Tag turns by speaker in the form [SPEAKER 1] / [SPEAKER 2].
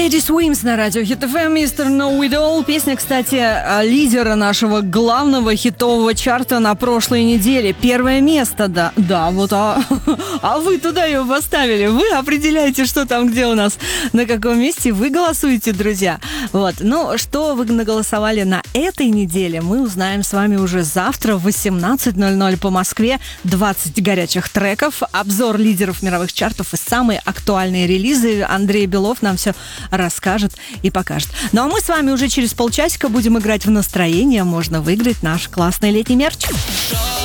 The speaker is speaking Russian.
[SPEAKER 1] Тедди Суимс на радио Hit FM, Mr. Know It All. Песня, кстати, лидера нашего главного хитового чарта на прошлой неделе. Первое место, да. Да, вот, а вы туда ее поставили. Вы определяете, что там, где у нас, на каком месте. Вы голосуете, друзья. Вот. Ну, что вы наголосовали на этой неделе, мы узнаем с вами уже завтра в 18:00 по Москве. 20 горячих треков, обзор лидеров мировых чартов и самые актуальные релизы. Андрей Белов нам все расскажет и покажет. Ну а мы с вами уже через полчасика будем играть в настроение. Можно выиграть наш классный летний мерч.